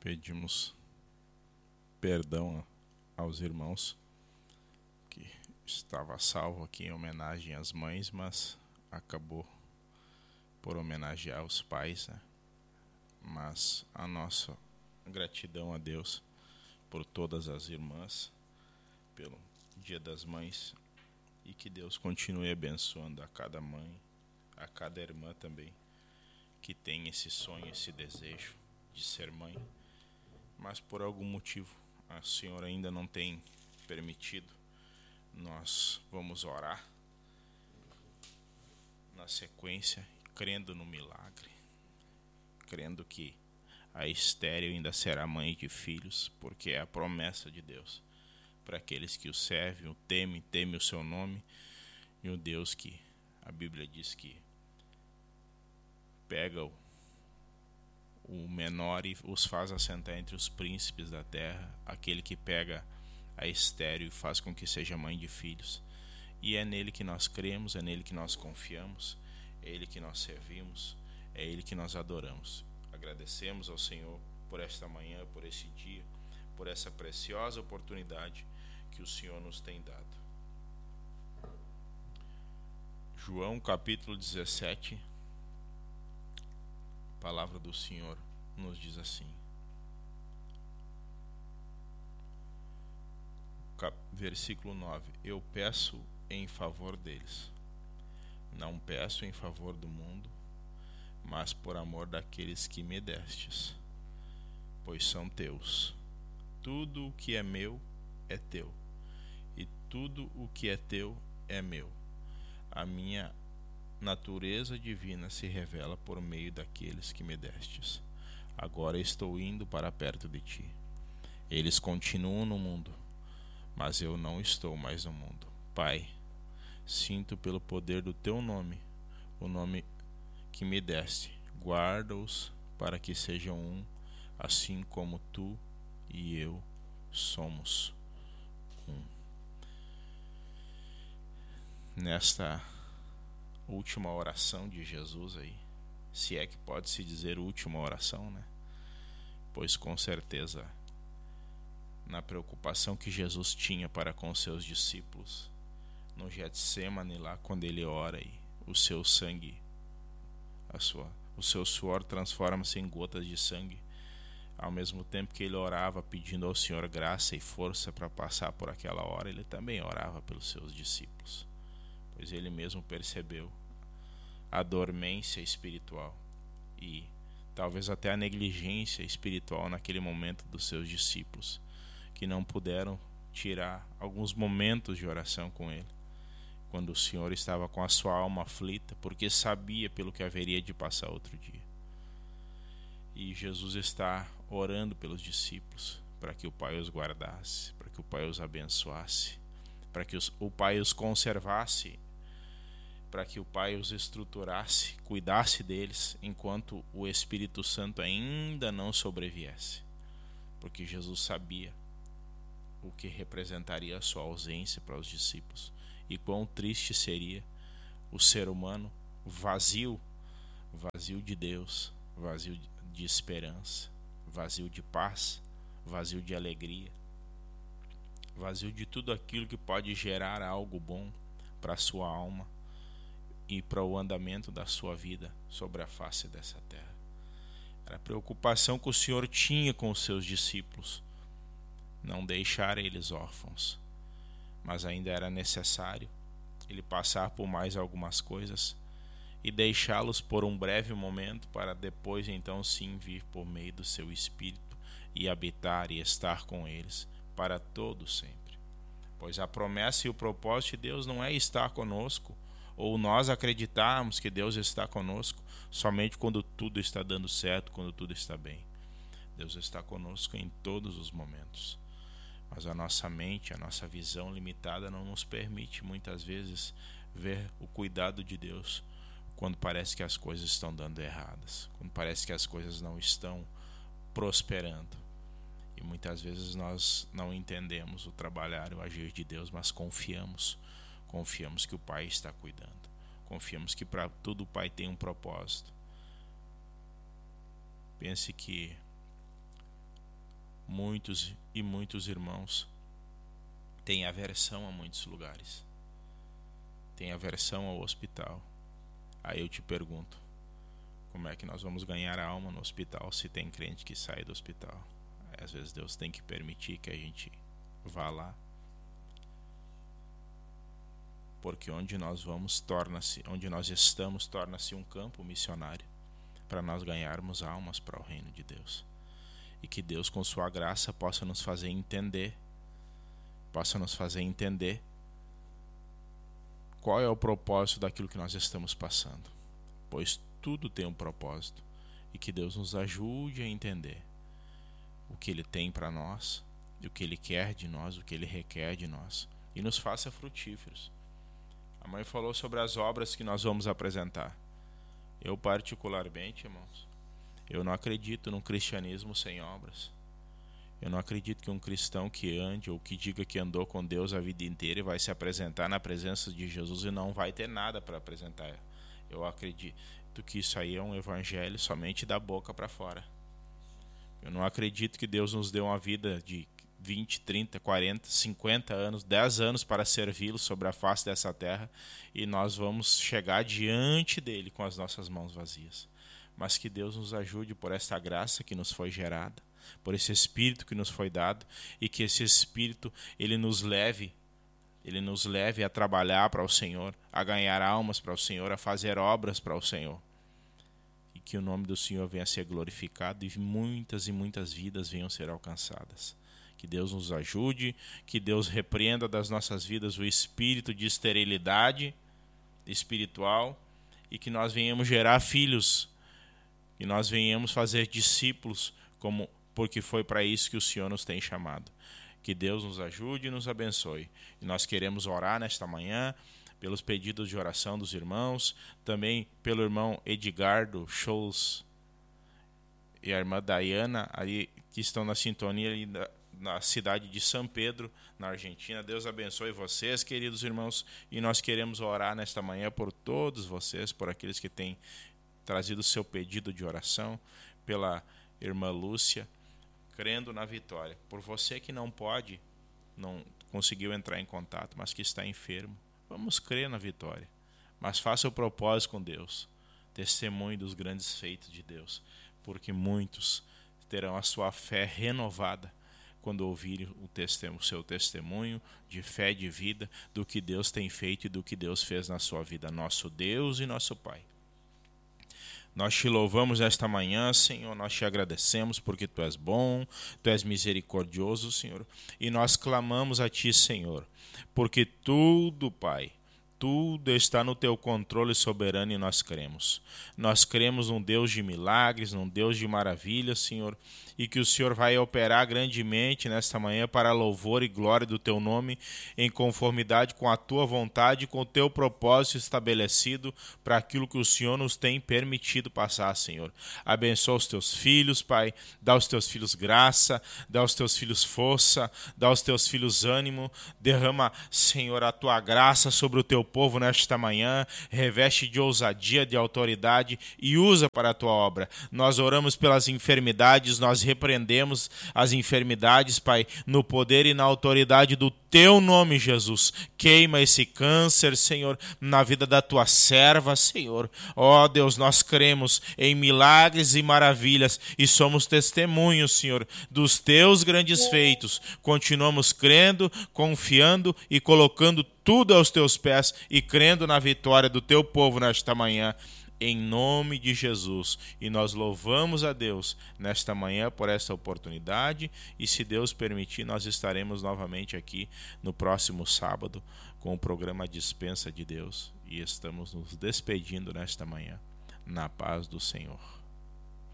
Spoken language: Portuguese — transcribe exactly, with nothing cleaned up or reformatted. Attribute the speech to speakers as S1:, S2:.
S1: Pedimos perdão aos irmãos que estava salvo aqui em homenagem às mães, mas acabou por homenagear os pais, né? Mas a nossa gratidão a Deus por todas as irmãs, pelo Dia das Mães, e que Deus continue abençoando a cada mãe, a cada irmã também, que tem esse sonho, esse desejo de ser mãe, mas por algum motivo a Senhora ainda não tem permitido. Nós vamos orar na sequência, crendo no milagre, crendo que a estéril ainda será mãe de filhos, porque é a promessa de Deus para aqueles que o servem, o temem, temem o seu nome, e o Deus que a Bíblia diz que pega o, o menor e os faz assentar entre os príncipes da terra, aquele que pega a estéril e faz com que seja mãe de filhos. E é nele que nós cremos, é nele que nós confiamos, é ele que nós servimos, é ele que nós adoramos. Agradecemos ao Senhor por esta manhã, por esse dia, por essa preciosa oportunidade que o Senhor nos tem dado. João capítulo dezessete, a palavra do Senhor nos diz assim, versículo nove: eu peço em favor deles, não peço em favor do mundo, mas por amor daqueles que me destes, pois são teus. Tudo o que é meu é teu, e tudo o que é teu é meu. A minha natureza divina se revela por meio daqueles que me destes. Agora estou indo para perto de ti. Eles continuam no mundo, mas eu não estou mais no mundo. Pai, sinto pelo poder do teu nome, o nome que me deste, guarda-os para que sejam um, assim como tu e eu somos um. Nesta última oração de Jesus aí, se é que pode se dizer última oração, né? Pois com certeza, na preocupação que Jesus tinha para com seus discípulos, no Getsemane lá, quando ele ora e o seu sangue, a sua, o seu suor transforma-se em gotas de sangue, ao mesmo tempo que ele orava pedindo ao Senhor graça e força para passar por aquela hora, ele também orava pelos seus discípulos, pois ele mesmo percebeu a dormência espiritual e talvez até a negligência espiritual naquele momento dos seus discípulos, que não puderam tirar alguns momentos de oração com ele, quando o Senhor estava com a sua alma aflita, porque sabia pelo que haveria de passar outro dia. E Jesus está orando pelos discípulos, para que o Pai os guardasse, para que o Pai os abençoasse, para que os, o Pai os conservasse, para que o Pai os estruturasse, cuidasse deles, enquanto o Espírito Santo ainda não sobreviesse, porque Jesus sabia o que representaria a sua ausência para os discípulos, e quão triste seria o ser humano vazio, vazio de Deus, vazio de esperança, vazio de paz, vazio de alegria, vazio de tudo aquilo que pode gerar algo bom para a sua alma e para o andamento da sua vida sobre a face dessa terra. Era a preocupação que o Senhor tinha com os seus discípulos, não deixar eles órfãos, mas ainda era necessário ele passar por mais algumas coisas e deixá-los por um breve momento, para depois então sim vir por meio do seu Espírito e habitar e estar com eles para todo sempre. Pois a promessa e o propósito de Deus não é estar conosco, ou nós acreditarmos que Deus está conosco somente quando tudo está dando certo, quando tudo está bem. Deus está conosco em todos os momentos, mas a nossa mente, a nossa visão limitada não nos permite muitas vezes ver o cuidado de Deus quando parece que as coisas estão dando erradas, quando parece que as coisas não estão prosperando. E muitas vezes nós não entendemos o trabalhar e o agir de Deus, mas confiamos, confiamos que o Pai está cuidando, confiamos que para tudo o Pai tem um propósito. Pense que Muitos e muitos irmãos têm aversão a muitos lugares, têm aversão ao hospital. Aí eu te pergunto, como é que nós vamos ganhar a alma no hospital se tem crente que sai do hospital? Às vezes Deus tem que permitir que a gente vá lá, porque onde nós vamos torna-se, onde nós estamos torna-se um campo missionário para nós ganharmos almas para o reino de Deus. E que Deus, com sua graça, possa nos fazer entender, possa nos fazer entender qual é o propósito daquilo que nós estamos passando, pois tudo tem um propósito, e que Deus nos ajude a entender o que Ele tem para nós, o que Ele quer de nós, o que Ele requer de nós, e nos faça frutíferos. A mãe falou sobre as obras que nós vamos apresentar. Eu particularmente, irmãos, eu não acredito num cristianismo sem obras. Eu não acredito que um cristão que ande ou que diga que andou com Deus a vida inteira e vai se apresentar na presença de Jesus e não vai ter nada para apresentar. Eu acredito que isso aí é um evangelho somente da boca para fora. Eu não acredito que Deus nos deu uma vida de vinte, trinta, quarenta, cinquenta anos, dez anos para servi-lo sobre a face dessa terra e nós vamos chegar diante dele com as nossas mãos vazias. Mas que Deus nos ajude por esta graça que nos foi gerada, por esse Espírito que nos foi dado, e que esse Espírito ele nos leve, ele nos leve a trabalhar para o Senhor, a ganhar almas para o Senhor, a fazer obras para o Senhor. E que o nome do Senhor venha a ser glorificado e muitas e muitas vidas venham a ser alcançadas. Que Deus nos ajude, que Deus repreenda das nossas vidas o espírito de esterilidade espiritual e que nós venhamos gerar filhos, que nós venhamos fazer discípulos, como, porque foi para isso que o Senhor nos tem chamado. Que Deus nos ajude e nos abençoe. E nós queremos orar nesta manhã pelos pedidos de oração dos irmãos, também pelo irmão Edgardo Scholz e a irmã Diana, ali, que estão na sintonia ali da, na cidade de São Pedro, na Argentina. Deus abençoe vocês, queridos irmãos, e nós queremos orar nesta manhã por todos vocês, por aqueles que têm trazido o seu pedido de oração, pela irmã Lúcia, crendo na vitória, por você que não pode, não conseguiu entrar em contato, mas que está enfermo. Vamos crer na vitória, mas faça o propósito com Deus, testemunhe dos grandes feitos de Deus, porque muitos terão a sua fé renovada quando ouvirem o, testemunho, o seu testemunho de fé e de vida do que Deus tem feito e do que Deus fez na sua vida, nosso Deus e nosso Pai. Nós te louvamos esta manhã, Senhor, nós te agradecemos porque Tu és bom, Tu és misericordioso, Senhor, e nós clamamos a Ti, Senhor, porque tudo, Pai, tudo está no Teu controle soberano e nós cremos. Nós cremos num Deus de milagres, num Deus de maravilhas, Senhor, e que o Senhor vai operar grandemente nesta manhã para louvor e glória do Teu nome, em conformidade com a Tua vontade e com o Teu propósito estabelecido para aquilo que o Senhor nos tem permitido passar, Senhor. Abençoa os Teus filhos, Pai, dá aos Teus filhos graça, dá aos Teus filhos força, dá aos Teus filhos ânimo, derrama, Senhor, a Tua graça sobre o Teu povo nesta manhã, reveste de ousadia, de autoridade e usa para a Tua obra. Nós oramos pelas enfermidades, nós repreendemos as enfermidades, Pai, no poder e na autoridade do Teu nome, Jesus. Queima esse câncer, Senhor, na vida da Tua serva, Senhor. Ó Deus, nós cremos em milagres e maravilhas e somos testemunhos, Senhor, dos Teus grandes feitos. Continuamos crendo, confiando e colocando tudo aos Teus pés e crendo na vitória do Teu povo nesta manhã, em nome de Jesus. E nós louvamos a Deus nesta manhã por esta oportunidade e, se Deus permitir, nós estaremos novamente aqui no próximo sábado com o programa Dispensa de Deus e estamos nos despedindo nesta manhã na paz do Senhor.